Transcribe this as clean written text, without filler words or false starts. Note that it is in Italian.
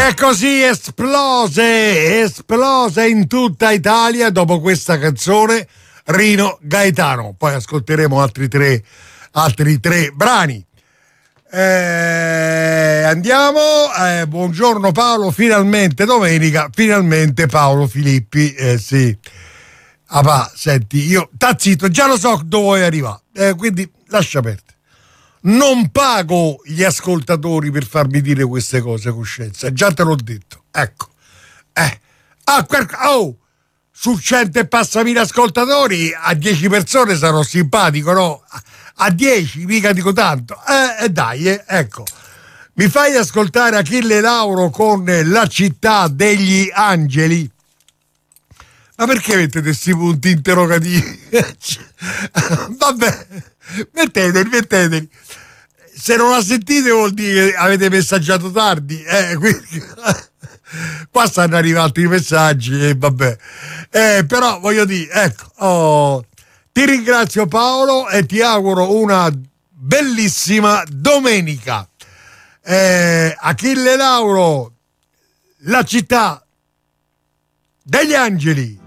E così esplose in tutta Italia dopo questa canzone Rino Gaetano. Poi ascolteremo altri tre brani. Andiamo. Buongiorno Paolo, finalmente domenica, finalmente Paolo Filippi. Sì. Senti, io tazzito, già lo so dove vuoi arrivare, quindi lascia perdere. Non pago gli ascoltatori per farmi dire queste cose, coscienza, già te l'ho detto, ecco. Su 100 e passamila ascoltatori, a 10 persone sarò simpatico, no? A 10, mica dico tanto. Ecco. Mi fai ascoltare Achille Lauro con La città degli angeli? Ma perché mettete questi punti interrogativi? Vabbè, metteteli. Se non la sentite vuol dire che avete messaggiato tardi, quindi qua stanno arrivando altri messaggi e vabbè. Però voglio dire, ecco, ti ringrazio Paolo e ti auguro una bellissima domenica. Achille Lauro, La città degli angeli.